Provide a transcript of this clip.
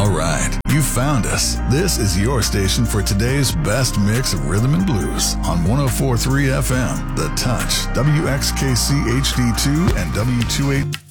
All right, you found us. This is your station for today's best mix of rhythm and blues on 104.3 FM, The Touch, WXKC HD2 and W28.